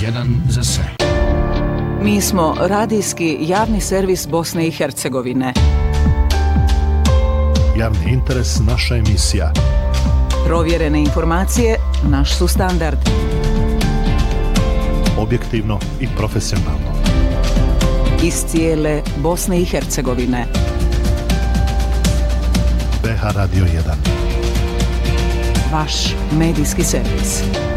jedan za sve. Mi smo radijski javni servis Bosne i Hercegovine. Javni interes naša emisija. Provjerene informacije naš su standard. Objektivno i profesionalno. Iz cijele Bosne i Hercegovine. BH Radio 1. Vaš medijski servis.